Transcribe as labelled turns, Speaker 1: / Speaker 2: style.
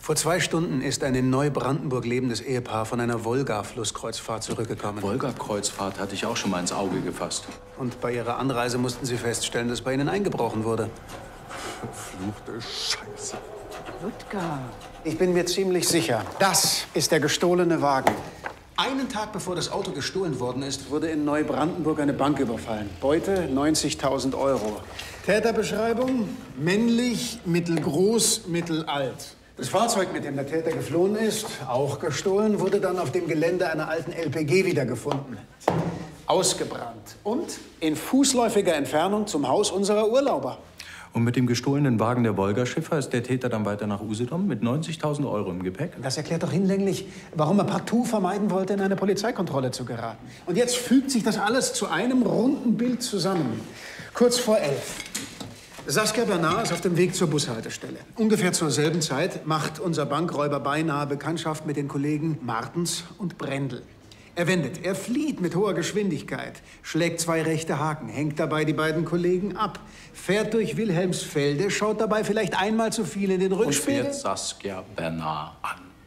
Speaker 1: Vor 2 Stunden ist ein in Neubrandenburg lebendes Ehepaar von einer Wolga-Flusskreuzfahrt zurückgekommen.
Speaker 2: Wolga-Kreuzfahrt hatte ich auch schon mal ins Auge gefasst.
Speaker 1: Und bei ihrer Anreise mussten sie feststellen, dass bei ihnen eingebrochen wurde.
Speaker 3: Verfluchte Scheiße.
Speaker 1: Ludger. Ich bin mir ziemlich sicher, das ist der gestohlene Wagen. Einen Tag bevor das Auto gestohlen worden ist, wurde in Neubrandenburg eine Bank überfallen. Beute 90.000 Euro. Täterbeschreibung: männlich, mittelgroß, mittelalt. Das Fahrzeug, mit dem der Täter geflohen ist, auch gestohlen, wurde dann auf dem Gelände einer alten LPG wiedergefunden. Ausgebrannt und in fußläufiger Entfernung zum Haus unserer Urlauber.
Speaker 2: Und mit dem gestohlenen Wagen der Wolga-Schiffer ist der Täter dann weiter nach Usedom mit 90.000 Euro im Gepäck?
Speaker 1: Das erklärt doch hinlänglich, warum er partout vermeiden wollte, in eine Polizeikontrolle zu geraten. Und jetzt fügt sich das alles zu einem runden Bild zusammen. Kurz vor 11. Saskia Bernard ist auf dem Weg zur Bushaltestelle. Ungefähr zur selben Zeit macht unser Bankräuber beinahe Bekanntschaft mit den Kollegen Martens und Brendel. Er wendet, er flieht mit hoher Geschwindigkeit, schlägt 2 rechte Haken, hängt dabei die beiden Kollegen ab, fährt durch Wilhelmsfelde, schaut dabei vielleicht einmal zu viel in den Rückspiegel.
Speaker 2: Und fährt Saskia Bernard an.